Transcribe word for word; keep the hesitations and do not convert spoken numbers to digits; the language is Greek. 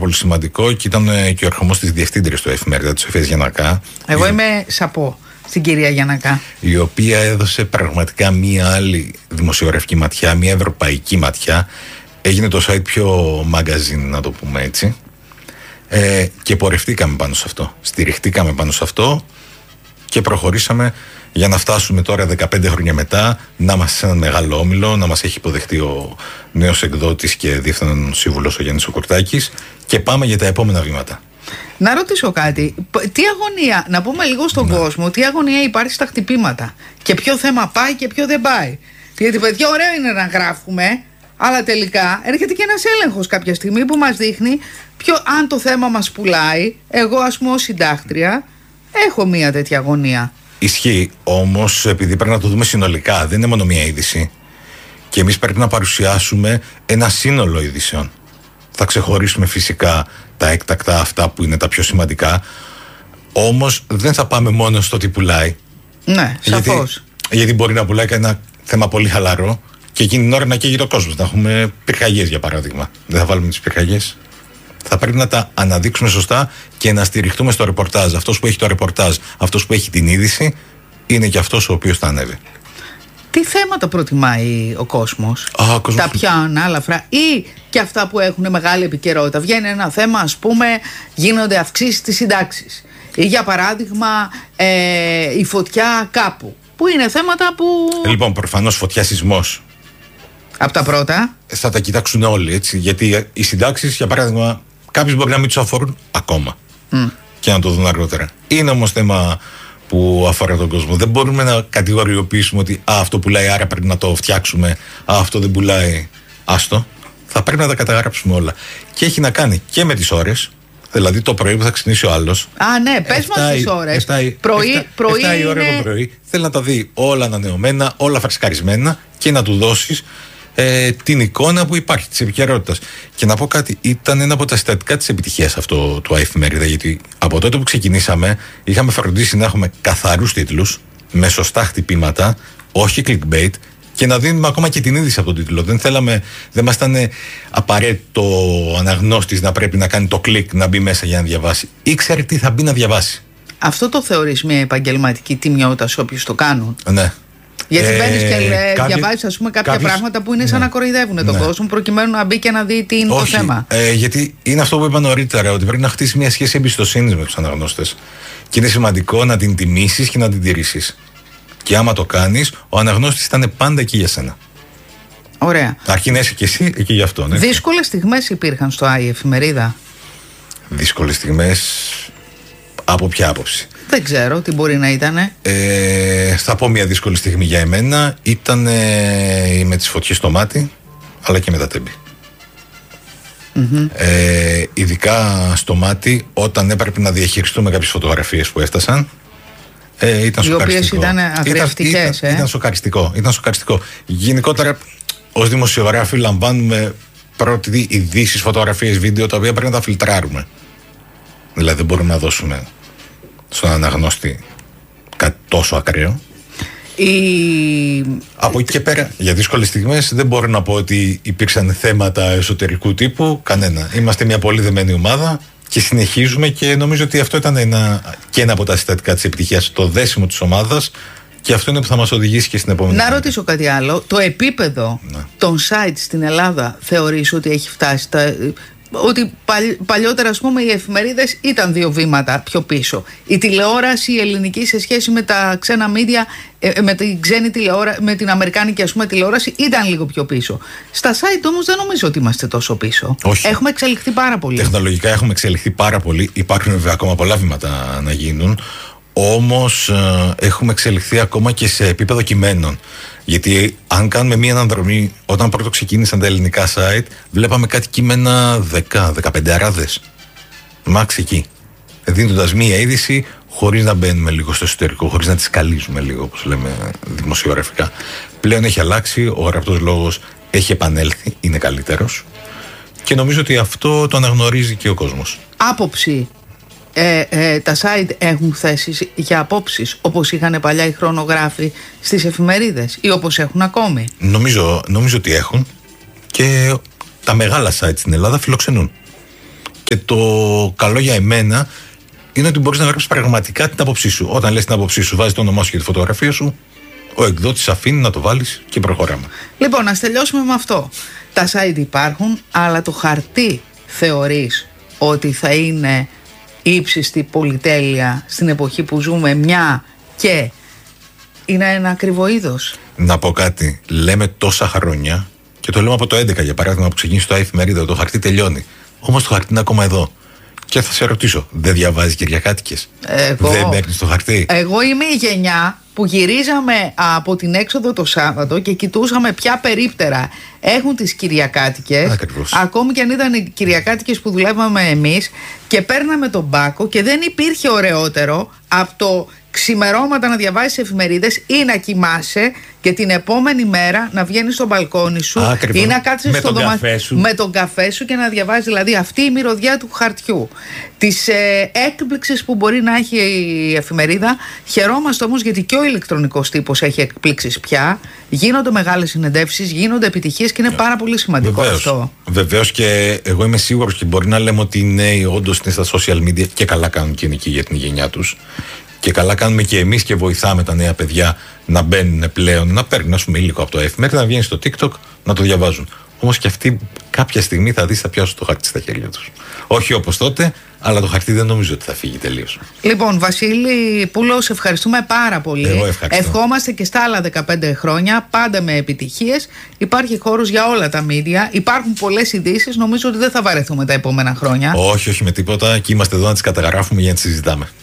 πολύ σημαντικό και ήταν και ο ερχομός της διευθύντριας του Εφημερίδα, της Σοφίας Γιαννακά. Εγώ η... είμαι σαπό στην κυρία Γιαννακά. Η οποία έδωσε πραγματικά μία άλλη δημοσιογραφική ματιά, μία ευρωπαϊκή ματιά. Έγινε το site πιο μαγκαζίν, να το πούμε έτσι. Ε, και πορευτήκαμε πάνω σε αυτό. Στηριχτήκαμε πάνω σε αυτό και προχωρήσαμε για να φτάσουμε τώρα δεκαπέντε χρόνια μετά να είμαστε σε έναν μεγάλο όμιλο, να μας έχει υποδεχτεί ο νέος εκδότης και διευθύνων σύμβουλος ο Γιάννης ο Κορτάκης και πάμε για τα επόμενα βήματα. Να ρωτήσω κάτι. Τι αγωνία, να πούμε λίγο στον ναι. κόσμο, τι αγωνία υπάρχει στα χτυπήματα και ποιο θέμα πάει και ποιο δεν πάει. Γιατί παιδιά, ωραίο είναι να γράφουμε, αλλά τελικά έρχεται και ένας έλεγχος κάποια στιγμή που μας δείχνει ποιο, αν το θέμα μας πουλάει. Εγώ, ας πούμε, ως συντάκτρια έχω μία τέτοια αγωνία. Ισχύει, όμως επειδή πρέπει να το δούμε συνολικά, δεν είναι μόνο μία είδηση. Και εμείς πρέπει να παρουσιάσουμε ένα σύνολο ειδήσεων. Θα ξεχωρίσουμε φυσικά τα έκτακτα, αυτά που είναι τα πιο σημαντικά. Όμως δεν θα πάμε μόνο στο τι πουλάει. Ναι, σαφώς. Γιατί, γιατί μπορεί να πουλάει και ένα θέμα πολύ χαλαρό και εκείνη την ώρα να καίγει το κόσμο. Να έχουμε πυρκαγιές, για παράδειγμα. Δεν θα βάλουμε τις πυρκαγιές. Θα πρέπει να τα αναδείξουμε σωστά και να στηριχτούμε στο ρεπορτάζ. Αυτός που έχει το ρεπορτάζ, αυτός που έχει την είδηση, είναι και αυτός ο οποίος θα ανέβει. Τι θέματα προτιμάει ο κόσμος? Α, ο κόσμος... Τα πιο ανάλαφρα ή και αυτά που έχουν μεγάλη επικαιρότητα? Βγαίνει ένα θέμα, ας πούμε, γίνονται αυξήσεις στις συντάξεις. Ή για παράδειγμα ε, η φωτιά κάπου. Που είναι θέματα που... Λοιπόν, προφανώς φωτιά, σεισμός. Από τα πρώτα. Θα τα κοιτάξουν όλοι, έτσι. Γιατί οι συντάξεις, για παράδειγμα, κάποιους μπορεί να μην τους αφορούν ακόμα. Mm. Και να το δουν αργότερα. Είναι όμως θέμα που αφορά τον κόσμο. Δεν μπορούμε να κατηγοριοποιήσουμε ότι α, αυτό πουλάει, άρα πρέπει να το φτιάξουμε. Α, αυτό δεν πουλάει, άστο. Θα πρέπει να τα καταγράψουμε όλα. Και έχει να κάνει και με τις ώρες. Δηλαδή το πρωί που θα ξυπνήσει ο άλλος. Α, ναι, πες μας τις ώρες. Πρωί, πρωί. εφτά η ώρα το πρωί. Θέλει να τα δει όλα ανανεωμένα, όλα φρεσκαρισμένα και να του δώσεις ε, την εικόνα που υπάρχει της επικαιρότητας. Και να πω κάτι, ήταν ένα από τα συστατικά της επιτυχίας αυτό του Εφημερίδα. Γιατί από τότε που ξεκινήσαμε είχαμε φροντίσει να έχουμε καθαρούς τίτλους, με σωστά χτυπήματα, όχι clickbait. Και να δίνουμε ακόμα και την είδηση από τον τίτλο. Δεν θέλαμε, δεν μας ήταν απαραίτητο ο αναγνώστης να πρέπει να κάνει το κλικ να μπει μέσα για να διαβάσει. Ήξερε τι θα μπει να διαβάσει. Αυτό το θεωρείς μια επαγγελματική τιμιότητα σε όποιους το κάνουν? Ναι. Γιατί ε, μπαίνεις και κάποιοι, διαβάζεις, ας πούμε, κάποια κάποιες, πράγματα που είναι σαν ναι, να κοροϊδεύουν τον ναι. κόσμο προκειμένου να μπει και να δει τι είναι. Όχι, το θέμα. Ε, γιατί είναι αυτό που είπα νωρίτερα, ότι πρέπει να χτίσει μια σχέση εμπιστοσύνης με τους αναγνώστες. Και είναι σημαντικό να την τιμήσεις και να την τηρήσεις. Και άμα το κάνεις, ο αναγνώστης ήταν πάντα εκεί για σένα. Ωραία. Αρκεί να είσαι και εσύ εκεί για αυτόν. Δύσκολες στιγμές υπήρχαν στο Άι Εφημερίδα? Δύσκολες στιγμές από ποια άποψη? Δεν ξέρω τι μπορεί να ήταν. Ε, θα πω μια δύσκολη στιγμή για εμένα. Ήταν ε, με τις φωτιές στο μάτι, αλλά και με τα τέμπη. Mm-hmm. Ε, ειδικά στο μάτι, όταν έπρεπε να διαχειριστούμε κάποιες φωτογραφίες που έφτασαν. Ε, ήταν οι οποίες ήταν αγριευτικές. Ήταν, ήταν, ε? ήταν σοκαριστικό, ήταν σοκαριστικό. Γενικότερα, ως δημοσιογράφοι, λαμβάνουμε πρώτη ειδήσεις, φωτογραφίες, βίντεο, τα οποία πρέπει να τα φιλτράρουμε. Δηλαδή, δεν μπορούμε να δώσουμε στον αναγνώστη κάτι τόσο ακραίο. Η... Από εκεί και πέρα, για δύσκολες στιγμές, δεν μπορώ να πω ότι υπήρξαν θέματα εσωτερικού τύπου. Κανένα. Είμαστε μια πολύ δεμένη ομάδα. Και συνεχίζουμε και νομίζω ότι αυτό ήταν ένα, και ένα από τα συστατικά της επιτυχίας, το δέσιμο της ομάδας, και αυτό είναι που θα μας οδηγήσει και στην επόμενη. Να ρωτήσω κάτι άλλο. Το επίπεδο ναι. των sites στην Ελλάδα θεωρείς ότι έχει φτάσει τα, ότι παλι, παλιότερα, ας πούμε, οι εφημερίδες ήταν δύο βήματα πιο πίσω. Η τηλεόραση η ελληνική σε σχέση με τα ξένα μίδια, με την ξένη τηλεόραση, με την αμερικάνικη, ας πούμε, τηλεόραση ήταν λίγο πιο πίσω. Στα site όμως δεν νομίζω ότι είμαστε τόσο πίσω. Όχι. Έχουμε εξελιχθεί πάρα πολύ. Τεχνολογικά έχουμε εξελιχθεί πάρα πολύ. Υπάρχουν βέβαια ακόμα πολλά βήματα να γίνουν. Όμως ε, έχουμε εξελιχθεί ακόμα και σε επίπεδο κειμένων. Γιατί αν κάνουμε μία αναδρομή, όταν πρώτο ξεκίνησαν τα ελληνικά site, βλέπαμε κάτι κείμενα δέκα με δεκαπέντε αράδες. Μάξ εκεί. Δίνοντας μία είδηση, χωρίς να μπαίνουμε λίγο στο εσωτερικό, χωρίς να τη σκαλίζουμε λίγο, όπως λέμε δημοσιογραφικά. Πλέον έχει αλλάξει, ο γραπτός λόγος έχει επανέλθει, είναι καλύτερος. Και νομίζω ότι αυτό το αναγνωρίζει και ο κόσμος. Άποψη. Ε, ε, τα site έχουν θέσεις για απόψεις όπως είχαν παλιά οι χρονογράφοι στις εφημερίδες ή όπως έχουν ακόμη? Νομίζω, νομίζω ότι έχουν, και τα μεγάλα site στην Ελλάδα φιλοξενούν. Και το καλό για εμένα είναι ότι μπορείς να γράψεις πραγματικά την άποψή σου. Όταν λες την άποψή σου, βάζεις το όνομά σου και τη φωτογραφία σου, ο εκδότης αφήνει να το βάλεις και προχωράμε. Λοιπόν, ας τελειώσουμε με αυτό. Τα site υπάρχουν, αλλά το χαρτί θεωρείς ότι θα είναι ύψιστη πολυτέλεια στην εποχή που ζούμε, μια και είναι ένα ακριβό είδος? Να πω κάτι. Λέμε τόσα χρόνια, και το λέμε από το έντεκα για παράδειγμα που ξεκίνησε το εφημερίδα, το χαρτί τελειώνει. Όμως το χαρτί είναι ακόμα εδώ. Και θα σε ρωτήσω, δεν διαβάζεις Κυριακάτικες? Εγώ, δεν παίρνεις το χαρτί? Εγώ είμαι η γενιά που γυρίζαμε από την έξοδο το Σάββατο και κοιτούσαμε ποια περίπτερα έχουν τις Κυριακάτικες. Ακριβώς. Ακόμη και αν ήταν οι Κυριακάτικες που δουλεύαμε εμείς, και παίρναμε τον μπάκο και δεν υπήρχε ωραιότερο από το ξημερώματα να διαβάζεις εφημερίδες ή να κοιμάσαι και την επόμενη μέρα να βγαίνεις στο μπαλκόνι σου. Ακριβώς. Ή να κάτσεις στο δωμάτιο με τον καφέ σου και να διαβάζεις. Δηλαδή αυτή η μυρωδιά του χαρτιού, της ε, έκπληξης που μπορεί να έχει η εφημερίδα. Χαιρόμαστε όμως γιατί και ο ηλεκτρονικός τύπος έχει εκπλήξεις πια. Γίνονται μεγάλες συνεντεύσεις, γίνονται επιτυχίες και είναι πάρα πολύ σημαντικό. Βεβαίως. Αυτό. Βεβαίως, και εγώ είμαι σίγουρος και μπορεί να λέμε ότι οι νέοι όντως είναι στα social media και καλά κάνουν και είναι εκεί για την γενιά τους. Και καλά κάνουμε και εμείς και βοηθάμε τα νέα παιδιά να μπαίνουν πλέον, να παίρνουν ας πούμε υλικό από το εφημερίδα, να βγαίνει στο TikTok, να το διαβάζουν. Όμως και αυτοί κάποια στιγμή θα δεις θα πιάσουν το χαρτί στα χέρια τους. Όχι όπως τότε, αλλά το χαρτί δεν νομίζω ότι θα φύγει τελείως. Λοιπόν, Βασίλη Πούλο, σε ευχαριστούμε πάρα πολύ. Εγώ ευχαριστώ. Ευχόμαστε και στα άλλα δεκαπέντε χρόνια, πάντα με επιτυχίες. Υπάρχει χώρος για όλα τα μίντια. Υπάρχουν πολλές ειδήσεις. Νομίζω ότι δεν θα βαρεθούμε τα επόμενα χρόνια. Όχι, όχι με τίποτα. Και είμαστε εδώ να τις καταγράφουμε για να τις συζητάμε.